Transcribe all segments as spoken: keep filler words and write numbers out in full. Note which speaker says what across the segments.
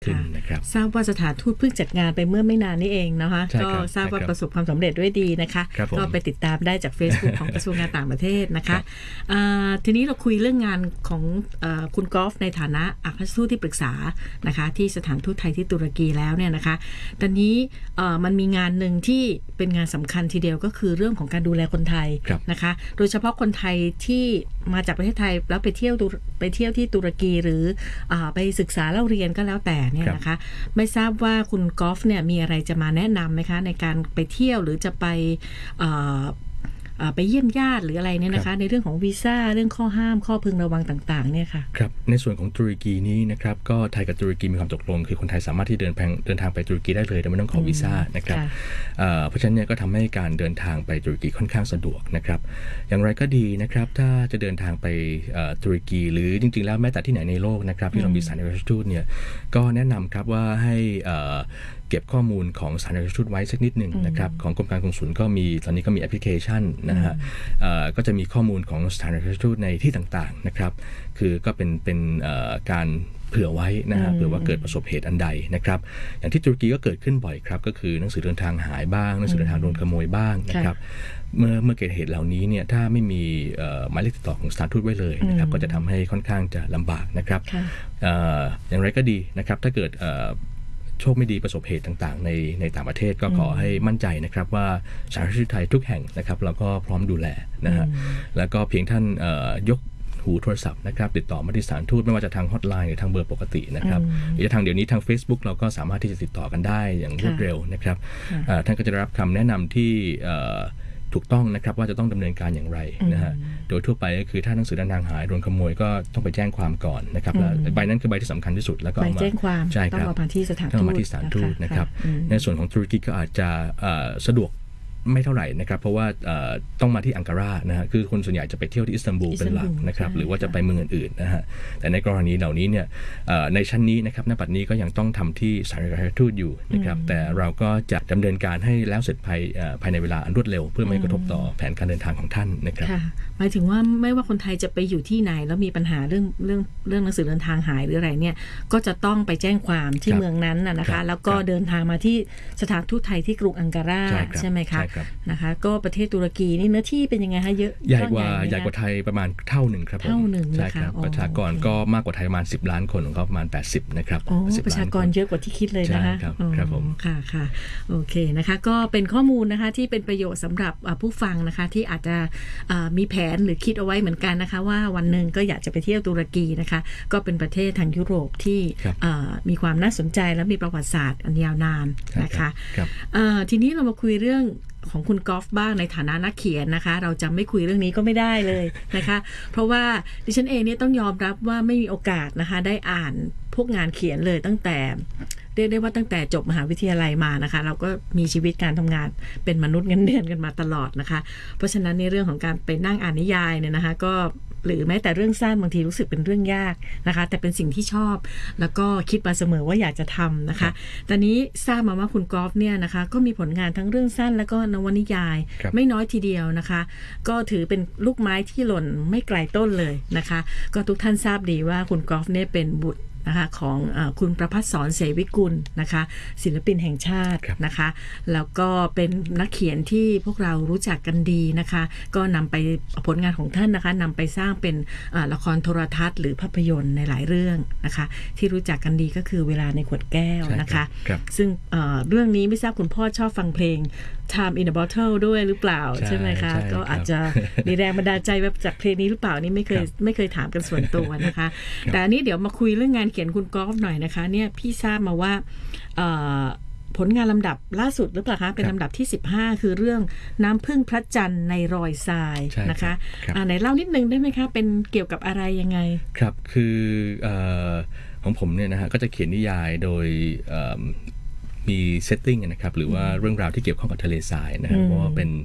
Speaker 1: ขึ้นนะครับ
Speaker 2: ทราบว่าสถานทูตเพิ่งจัดงานไปเมื่อไม่นานนี้เองนะคะก็ทราบว่าประสบความสำเร็จด้วยดีนะคะก็ไปติดตามได้จาก Facebook ของกระทรวงการต่างประเทศนะคะทีนี้เราคุยเรื่องงานของคุณกอล์ฟในฐานะอัครราชทูตที่ปรึกษานะคะที่สถานทูตไทยที่ตุรกีแล้วเนี่ยนะคะตอนนี้มันมีงานหนึ่งที่เป็นงานสำคัญทีเดียวก็คือเรื่องของการดูแลคนไทยนะคะโดยเฉพาะคนไทยที่มาจากประเทศไทยแล้วไปเที่ยวไปเที่ยวที่ตุรกีหรือไปศึกษาเล่าเรียนก็แล้วแต่เนี่ยนะคะไม่ทราบว่าคุณกอล์ฟเนี่ยมีอะไรจะมาแนะนำไหมคะในการไปเที่ยวหรือจะไปไปเยี่ยมญาติหรืออะไรเนี่ยนะคะในเรื่องของวีซ่าเรื่องข้อห้ามข้อพึงระวังต่างๆเนี่ยค่ะ
Speaker 1: ครับในส่วนของตุรกีนี้นะครับก็ไทยกับตุรกีมีความตกลงคือคนไทยสามารถที่เดินทางเดินทางไปตุรกีได้เลยโดยไม่ต้องขอวีซ่านะครับเพราะฉะนั้นเนี่ยก็ทำให้การเดินทางไปตุรกีค่อนข้างสะดวกนะครับอย่างไรก็ดีนะครับถ้าจะเดินทางไปตุรกีหรือจริงๆแล้วแม้แต่ที่ไหนในโลกนะครับที่เรามีสถานเอกอัครราชทูตเนี่ยก็แนะนำครับว่าให้เก็บข้อมูลของสถานเอกอัครราชทูตไว้สักนิดหนึ่งนะครับของกรมการกงสุลก็มีตอนนี้ก็มีแอปพลิเคชันนะฮะก็จะมีข้อมูลของสถานเอกอัครราชทูตในที่ต่างๆนะครับคือก็เป็นเป็นการเผื่อไว้นะฮะเผื่อว่าเกิดประสบเหตุอันใดนะครับอย่างที่ตุรกีก็เกิดขึ้นบ่อยครับก็คือหนังสือเดินทางหายบ้างหนังสือเดินทางโดนขโมยบ้างนะครับเมื่อเมื่อเกิดเหตุเหล่านี้เนี่ยถ้าไม่มีหมายเลขติดต่อของสถานทูตไว้เลยนะครับก็จะทำให้ค่อนข้างจะลำบากนะครับอย่างไรก็ดีนะครับถ้าเกิดโชคไม่ดีประสบเหตุต่างๆในในต่างประเทศก็ขอให้มั่นใจนะครับว่าสถานทูตไทยทุกแห่งนะครับเราก็พร้อมดูแลนะฮะแล้วก็เพียงท่านยกหูโทรศัพท์นะครับติดต่อมาที่สถานทูตไม่ว่าจะทางฮอตไลน์หรือทางเบอร์ปกตินะครับหรือทางเดี๋ยวนี้ทาง Facebook เราก็สามารถที่จะติดต่อกันได้อย่างรวดเร็วนะครับท่านก็จะได้รับคำแนะนำที่ถูกต้องนะครับว่าจะต้องดำเนินการอย่างไรนะฮะโดยทั่วไปก็คือถ้าหนังสือเดินทางหายโดนขโมยก็ต้องไปแจ้งความก่อนนะครับใบนั้นคือใบที่สำคัญที่สุดแล้วก็เอามา
Speaker 2: แจ้งความต้องเอามาที่สถานทูต
Speaker 1: ต้องมาที่สถานทูตนะครับในส่วนของตุรกีก็อาจจะสะดวกไม่เท่าไหร่นะครับเพราะว่าต้องมาที่อังการานะฮะคือคนส่วนใหญ่จะไปเที่ยวที่อิสตันบูลเป็นหลักนะครับหรือว่าจะไปเมืองอื่นๆนะฮะแต่ในกรณีเหล่านี้เนี่ยในชั้นนี้นะครับณปัจจุบันนี้ก็ยังต้องทำที่สถานเอกอัครราชทูตอยู่นะครับแต่เราก็จะดำเนินการให้แล้วเสร็จภายภายในเวลาอันรวดเร็วเพื่อไม่กระทบต่อแผนการเดินทางของท่านนะครับ
Speaker 2: หมายถึงว่าไม่ว่าคนไทยจะไปอยู่ที่ไหนแล้วมีปัญหาเรื่องเรื่องเรื่องหนังสือเดินทางหายหรืออะไรเนี่ยก็จะต้องไปแจ้งความที่เมืองนั้นนะคะแล้วก็เดินทางมาที่สถานทูตไทยที่กรุงอังการาใช่ไหมคะนะคะก็ประเทศตุรกีนี่เนื้อที่เป็นยังไงฮะเยอะ
Speaker 1: ใหญ่กว่าใหญ่กว่าไทยประมาณเท่าหนึ่งครับ
Speaker 2: เท่าหนึ่ง
Speaker 1: ใช่ครับประชากรก็มากกว่าไทยประมาณสิบล้านคนของเขาประมาณแปดสิบนะครับ
Speaker 2: ประชากรเยอะกว่าที่คิดเลยนะคะ
Speaker 1: ครับผม
Speaker 2: ค่ะค่ะโอเคนะคะก็เป็นข้อมูลนะคะที่เป็นประโยชน์สำหรับผู้ฟังนะคะที่อาจจะมีแผนหรือคิดเอาไว้เหมือนกันนะคะว่าวันหนึ่งก็อยากจะไปเที่ยวตุรกีนะคะก็เป็นประเทศทางยุโรปที่มีความน่าสนใจและมีประวัติศาสตร์อันยาวนานนะคะทีนี้เรามาคุยเรื่องของคุณกอล์ฟบ้างในฐานะนักเขียนนะคะเราจะไม่คุยเรื่องนี้ก็ไม่ได้เลยนะคะเพราะว่าดิฉันเองเนี่ยต้องยอมรับว่าไม่มีโอกาสนะคะได้อ่านพวกงานเขียนเลยตั้งแต่เรียกได้ว่าตั้งแต่จบมหาวิทยาลัยมานะคะเราก็มีชีวิตการทำงานเป็นมนุษย์เงินเดือนกันมาตลอดนะคะเพราะฉะนั้นในเรื่องของการไปนั่งอ่านนิยายเนี่ยนะคะก็หรือแม้แต่เรื่องสั้นบางทีรู้สึกเป็นเรื่องยากนะคะแต่เป็นสิ่งที่ชอบแล้วก็คิดมาเสมอว่าอยากจะทำนะคะตอนนี้ทราบมาว่าคุณกอล์ฟเนี่ยนะคะก็มีผลงานทั้งเรื่องสั้นแล้วก็นวนิยายไม่น้อยทีเดียวนะคะก็ถือเป็นลูกไม้ที่หล่นไม่ไกลต้นเลยนะคะก็ทุกท่านทราบดีว่าคุณกอล์ฟเนี่ยเป็นบุตรนะคะของเอ่อคุณประภัสสรเสวิกุลนะคะศิลปินแห่งชาตินะคะแล้วก็เป็นนักเขียนที่พวกเรารู้จักกันดีนะคะก็นำไปผลงานของท่านนะคะนำไปสร้างเป็นละครโทรทัศน์หรือภาพยนตร์ในหลายเรื่องนะคะที่รู้จักกันดีก็คือเวลาในขวดแก้วนะคะซึ่ง เอ่อ เรื่องนี้ไม่ทราบคุณพ่อชอบฟังเพลง Time in a Bottle ด้วยหรือเปล่าใช่ไหมคะก็อาจจะมีแรงบันดาลใจแบบจากเพลงนี้หรือเปล่านี่ไม่เคยไม่เคยถามกันส่วนตัวนะคะแต่อันนี้เดี๋ยวมาคุยเรื่องงานเขียนคุณกอล์ฟหน่อยนะคะเนี่ยพี่ทราบมาว่าผลงานลำดับล่าสุดหรือเปล่าคะเป็นลำดับที่สิบห้าคือเรื่องน้ำพึ่งพระจันทร์ในรอยทรายนะคะไหนเล่านิดนึงได้ไหมคะเป็นเกี่ยวกับอะไรยังไง
Speaker 1: ครับคือของผมเนี่ยนะฮะก็จะเขียนนิยายโดยมีเซตติ้งนะครับหรือว่าเรื่องราวที่เกี่ยวข้องกับทะเลทรายนะครับเพราะว่าเป็น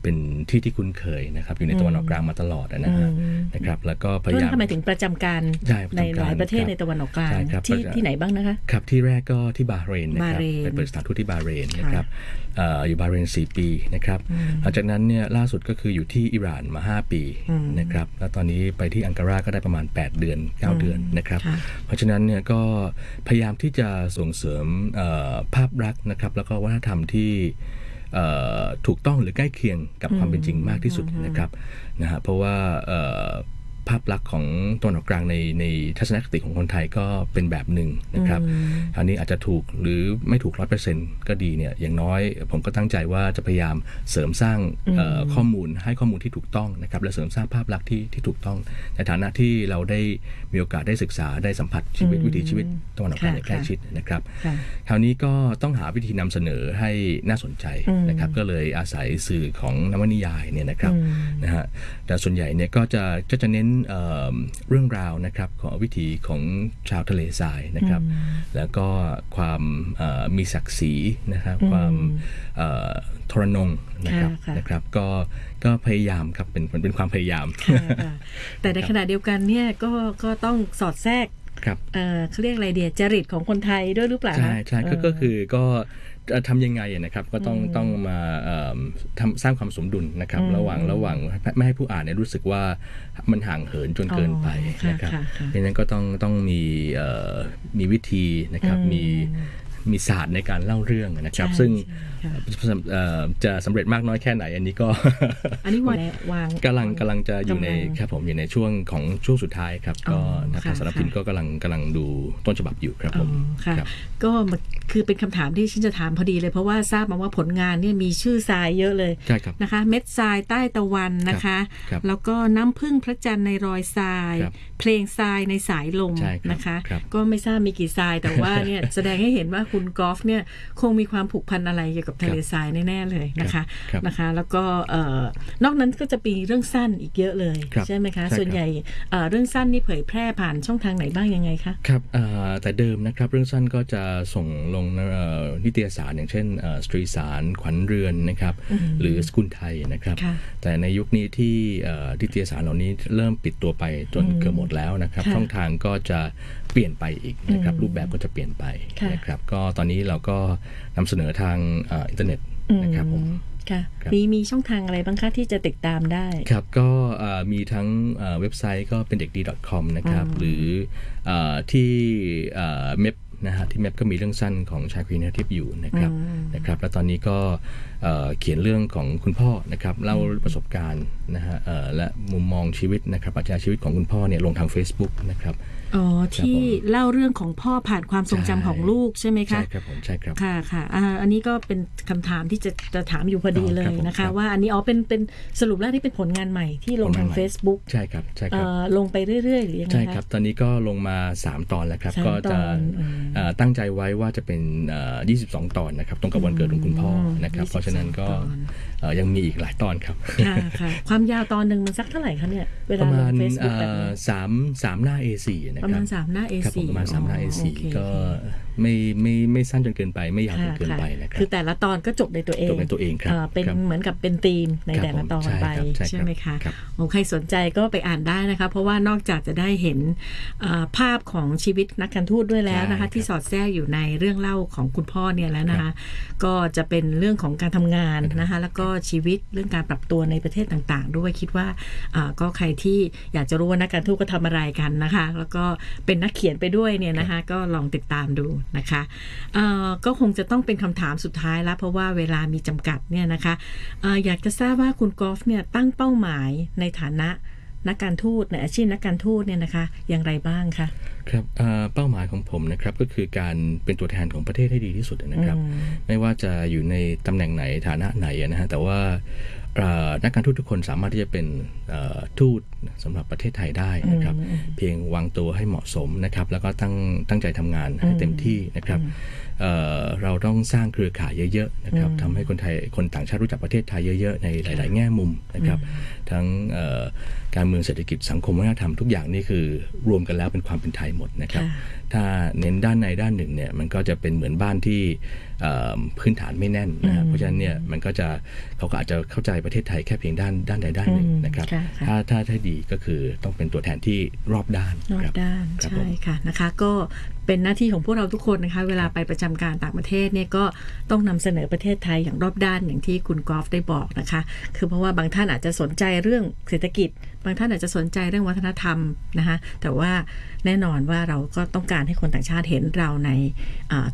Speaker 1: เป็นที่ที่คุ้นเคยนะครับอยู่ในตะวันออกกลางมาตลอดนะฮะนะครับแล้วก็พยายาม
Speaker 2: ทำไมถึงประจำการในหลายประเทศในตะวันออกกลางที่ที่ไหนบ้างนะคะ
Speaker 1: ครับที่แรกก็ที่บาห์เรนนะครับไปเปิดสถานทูตที่บาห์เรนนะครับอยู่บาห์เรนสี่ปีนะครับหลังจากนั้นเนี่ยล่าสุดก็คืออยู่ที่อิหร่านมาห้าปีนะครับแล้วตอนนี้ไปที่อังการาก็ได้ประมาณแปดเดือนเก้าเดือนนะครับเพราะฉะนั้นเนี่ยก็พยายามที่จะส่งเสริมภาพลักษณ์นะครับแล้วก็วัฒนธรรมที่ถูกต้องหรือใกล้เคียงกับความเป็นจริงมากที่สุดนะครับนะฮะเพราะว่าภาพลักษณ์ของตะวันออกกลางในในทัศนคติของคนไทยก็เป็นแบบหนึ่งนะครับอันนี้อาจจะถูกหรือไม่ถูก ร้อยเปอร์เซ็นต์ ก็ดีเนี่ยอย่างน้อยผมก็ตั้งใจว่าจะพยายามเสริมสร้างข้อมูลให้ข้อมูลที่ถูกต้องนะครับและเสริมสร้างภาพลักษณ์ที่ที่ถูกต้องในฐานะที่เราได้มีโอกาสได้ศึกษาได้สัมผัสชีวิตวิถีชีวิตตะวันออกกลางอย่างใกล้ชิดนะครับคราวนี้ก็ต้องหาวิธีนำเสนอให้น่าสนใจนะครับก็เลยอาศัยสื่อของนวนิยายเนี่ยนะครับนะฮะแต่ส่วนใหญ่เนี่ยก็จะก็จะเน้นเ, เรื่องราวนะครับของวิถีของชาวทะเลทรายนะครับแล้วก็ความมีศักดิ์ศรีนะครับความทรนงนะครับนะครับก็ก็พยายามครับเป็นเป็นความพยายาม
Speaker 2: แต่ในขณะเดียวกันเนี่ยก็ก็ต้องสอดแทรกเขาเรียกอะไรเดียจริตของคนไทยด้วยหรือเปล่า
Speaker 1: ใช่ใช่ก็คือก็ทำยังไงนะครับก็ต้องต้องมาทำสร้างความสมดุลนะครับระหว่างระหว่างไม่ให้ผู้อ่านเนี่ยรู้สึกว่ามันห่างเหินจนเกินไปนะครับเพราะฉะนั้นก็ต้องต้องมีมีวิธีนะครับมีมีศาสตร์ในการเล่าเรื่องนะครับซึ่งจะสำเร็จมากน้อยแค่ไหนอันนี้ก็
Speaker 2: อันนี้วาง
Speaker 1: กำลังกำลังจะอยู่ในครับผมอยู่ในช่วงของช่วงสุดท้ายครับก็ทางสำนักพิมพ์ก็กำลังกำลังดูต้นฉบับอยู่ครับผม
Speaker 2: ค่ะก็คือเป็นคำถามที่ฉันจะถามพอดีเลยเพราะว่าทราบมาว่าผลงานเนี่ยมีชื่อทรายเยอะเลยนะคะเม็ดทรายใต้ตะวันนะคะแล้วก็น้ำผึ้งพระจันทร์ในรอยทรายเพลงทรายในสายลมนะคะก็ไม่ทราบมีกี่ทรายแต่ว่าเนี่ยแสดงให้เห็นว่าคุณกอล์ฟเนี่ยคงมีความผูกพันอะไรเกี่ยวกับทะเลทรายแน่ๆเลยนะคะนะคะแล้วก็นอกนั้นก็จะมีเรื่องสั้นอีกเยอะเลยใช่ไหมคะส่วนใหญ่เรื่องสั้นนี่เผยแพร่ผ่านช่องทางไหนบ้างยังไงคะ
Speaker 1: ครับแต่เดิมนะครับเรื่องสั้นก็จะส่งลงนิตยสารอย่างเช่นสตรีสารขวัญเรือนนะครับหรือสกุลไทยนะครับแต่ในยุคนี้ที่นิตยสารเหล่านี้เริ่มปิดตัวไปจนเกือบหมดแล้วนะครับช่องทางก็จะเปลี่ยนไปอีกนะครับรูปแบบก็จะเปลี่ยนไปนะครับก็ตอนนี้เราก็นำเสนอทางอินเทอร์เน็ตนะครับผม
Speaker 2: ค่ะมีมีช่องทางอะไรบ้างคะที่จะติดตามได้
Speaker 1: ครับก็มีทั้งเว็บไซต์ก็เป็นเด็กดี .com นะครับหรือที่เมพนะฮะที่เมพก็มีเรื่องสั้นของชายควีนทิพย์อยู่นะครับนะครับแล้วตอนนี้ก็เขียนเรื่องของคุณพ่อนะครับเล่าประสบการณ์นะฮะและมุมมองชีวิตนะครับปรัชญาชีวิตของคุณพ่อเนี่ยลงทาง Facebook นะครับ
Speaker 2: อ๋อที่เล่าเรื่องของพ่อผ่านความทรงจำของลูกใช่ไหมคะ
Speaker 1: ใช่ครับผมใช่ครับ
Speaker 2: ค่ะค่ะอันนี้ก็เป็นคำถามที่จะจะถามอยู่พอดีเลยนะคะว่าอันนี้อ๋อเป็นเป็นสรุปแล้วที่เป็นผลงานใหม่ที่ลงทาง Facebook
Speaker 1: ใช่ครับใช่ครับ
Speaker 2: ลงไปเรื่อยๆหรือยังไง
Speaker 1: ใช่ครับตอนนี้ก็ลงมาสามตอนแล้วครับก็จะตั้งใจไว้ว่าจะเป็นยี่สิบสองตอนนะครับตรงกับวันเกิดของคุณพ่อนะครับเพราะฉะนั้นก็ยังมีอีกหลายตอนครับ
Speaker 2: ค่ะค่ะความยาวตอนหนึ่งมันสักเท่าไหร่คะเนี่ยเวลาลง Facebook แบบนี้
Speaker 1: สามสามหน้า เอ สี่ นะครับ
Speaker 2: ประมาณสามหน้า เอ สี่
Speaker 1: ประมาณสามหน้า เอ สี่ ก็ไม่ไม่ไม่สั้นจนเกินไปไม่ยาวจนเกินไปนะครับ
Speaker 2: คือแต่ละตอนก็จบในตัวเอง
Speaker 1: จบในตัวเองครับ
Speaker 2: เป็นเหมือนกับเป็นธีมในแต่ละตอนไปใช่ไหมคะโอ้ใครสนใจก็ไปอ่านได้นะคะเพราะว่านอกจากจะได้เห็นภาพของชีวิตนักการทูตด้วยแล้วนะคะที่สอดแทรกอยู่ในเรื่องเล่าของคุณพ่อเนี่ยแล้วนะคะก็จะเป็นเรื่องของการทำงานนะคะแล้วก็ชีวิตเรื่องการปรับตัวในประเทศต่างๆด้วยคิดว่าก็ใครที่อยากจะรู้ว่านักการทูตก็ทำอะไรกันนะคะแล้วก็เป็นนักเขียนไปด้วยเนี่ยนะคะก็ลองติดตามดูนะคะก็คงจะต้องเป็นคำถามสุดท้ายแล้วเพราะว่าเวลามีจำกัดเนี่ยนะคะอยากจะทราบว่าคุณกอล์ฟเนี่ยตั้งเป้าหมายในฐานะนักการทูตในอาชีพนักการทูตเนี่ยนะคะอย่างไรบ้างคะ
Speaker 1: ครับเป้าหมายของผมนะครับก็คือการเป็นตัวแทนของประเทศให้ดีที่สุดนะครับไม่ว่าจะอยู่ในตำแหน่งไหนฐานะไหนนะฮะแต่ว่านักการทูตทุกคนสามารถที่จะเป็นทูตสำหรับประเทศไทยได้นะครับเพียงวางตัวให้เหมาะสมนะครับแล้วก็ตั้งตั้งใจทำงานให้เต็มที่นะครับ เ, เราต้องสร้างเครือข่ายเยอะๆนะครับทำให้คนไทยคนต่างชาติรู้จักประเทศไทยเยอะๆในหลายๆแง่มุมนะครับทั้งการเมืองเศรษฐกิจสังคมวัฒนธรรมทุกอย่างนี่คือรวมกันแล้วเป็นความเป็นไทยหมดนะครับถ้าเน้นด้านในด้านหนึ่งเนี่ยมันก็จะเป็นเหมือนบ้านที่พื้นฐานไม่แน่นนะเพราะฉะนั้นเนี่ยมันก็จะเขาก็อาจจะเข้าใจประเทศไทยแค่เพียงด้านด้านใดด้านหนึ่งนะครับถ้าถ้าถ้าดีก็คือต้องเป็นตัวแทนที่รอบด้าน
Speaker 2: รอบด้านใช่ค่ะนะคะก็เป็นหน้าที่ของพวกเราทุกคนนะคะเวลาไปประจำการต่างประเทศเนี่ยก็ต้องนำเสนอประเทศไทยอย่างรอบด้านอย่างที่คุณกอล์ฟได้บอกนะคะคือเพราะว่าบางท่านอาจจะสนใจเรื่องเศรษฐกิจบางท่านอาจจะสนใจเรื่องวัฒนธรรมนะคะแต่ว่าแน่นอนว่าเราก็ต้องการให้คนต่างชาติเห็นเราใน